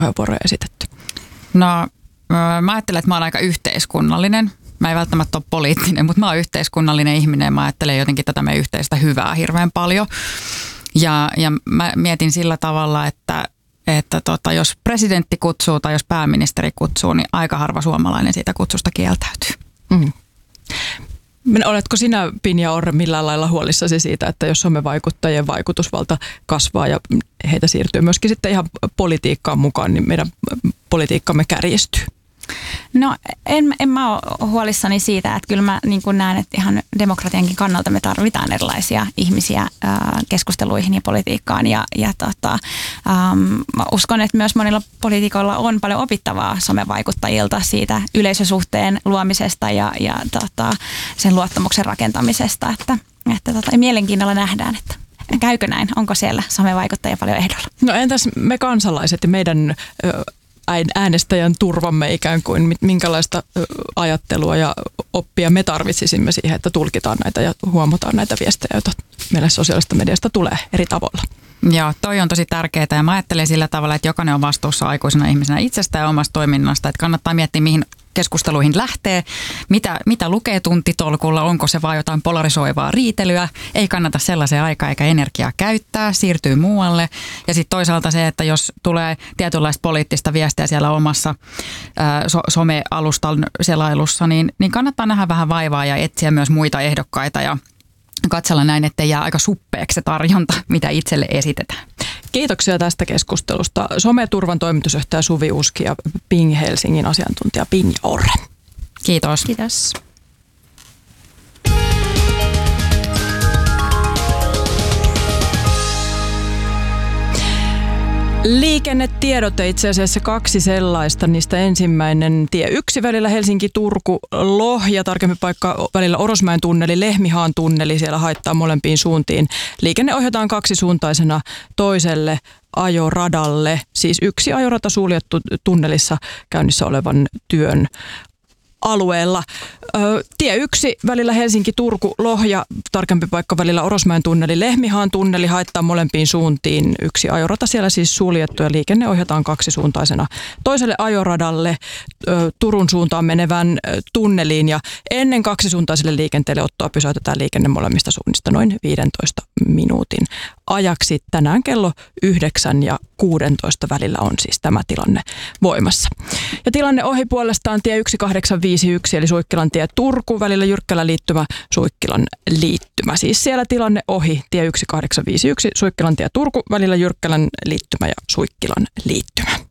puheenvuoroja esitetty? No mä ajattelen, että mä oon aika yhteiskunnallinen. Mä en välttämättä ole poliittinen, mutta mä oon yhteiskunnallinen ihminen ja mä ajattelen jotenkin tätä meidän yhteistä hyvää hirveän paljon. Ja mä mietin sillä tavalla, että jos presidentti kutsuu tai jos pääministeri kutsuu, niin aika harva suomalainen siitä kutsusta kieltäytyy. Mm. Oletko sinä, Pinja Orre, millään lailla huolissasi siitä, että jos somevaikuttajien vaikutusvalta kasvaa ja heitä siirtyy myöskin sitten ihan politiikkaan mukaan, niin meidän politiikkamme kärjistyy? No en mä ole huolissani siitä, että kyllä mä niin kuin näen, että ihan demokratiankin kannalta me tarvitaan erilaisia ihmisiä keskusteluihin ja politiikkaan mä uskon, että myös monilla poliitikoilla on paljon opittavaa somevaikuttajilta siitä yleisösuhteen luomisesta ja sen luottamuksen rakentamisesta, että mielenkiinnolla nähdään, että käykö näin, onko siellä somevaikuttajia paljon ehdolla. No entäs me kansalaiset ja meidän äänestäjän turvamme ikään kuin, minkälaista ajattelua ja oppia me tarvitsisimme siihen, että tulkitaan näitä ja huomataan näitä viestejä, joita meille sosiaalista mediasta tulee eri tavoilla. Joo, toi on tosi tärkeää ja mä ajattelen sillä tavalla, että jokainen on vastuussa aikuisena ihmisenä itsestä ja omasta toiminnasta, että kannattaa miettiä, mihin keskusteluihin lähtee, mitä lukee tuntitolkulla, onko se vaan jotain polarisoivaa riitelyä, ei kannata sellaiseen aikaa eikä energiaa käyttää, siirtyy muualle. Ja sitten toisaalta se, että jos tulee tietynlaista poliittista viestiä siellä omassa some-alustan selailussa, niin kannattaa nähdä vähän vaivaa ja etsiä myös muita ehdokkaita ja katsella näin, ettei jää aika suppeaksi se tarjonta, mitä itselle esitetään. Kiitoksia tästä keskustelusta. Someturvan toimitusjohtaja Suvi Uski ja Ping Helsingin asiantuntija Pinja Orre. Kiitos. Kiitos. Liikennetiedote itse asiassa 2 sellaista. Niistä ensimmäinen tie 1 välillä Helsinki-Turku-Lohja, tarkemmin paikka välillä Orosmäen tunneli, Lehmihaan tunneli. Siellä haittaa molempiin suuntiin. Liikenne ohjataan kaksisuuntaisena toiselle ajoradalle. Siis yksi ajorata suljettu tunnelissa käynnissä olevan työn alueella. Tie 1 välillä Helsinki-Turku-Lohja, tarkempi paikka välillä Orosmäen tunneli, Lehmihaan tunneli haittaa molempiin suuntiin. Yksi ajorata siellä siis suljettu ja liikenne ohjataan kaksisuuntaisena toiselle ajoradalle Turun suuntaan menevän tunneliin ja ennen kaksisuuntaiselle liikenteelle ottoa pysäytetään liikenne molemmista suunnista noin 15 minuutin ajaksi. Tänään kello 9 ja 16 välillä on siis tämä tilanne voimassa. Ja tilanne ohi puolestaan tie 1851 eli Suikkilan tie Turku välillä Jyrkkälän liittymä Suikkilan liittymä. Siis siellä tilanne ohi tie 1851 Suikkilan tie Turku välillä Jyrkkälän liittymä ja Suikkilan liittymä.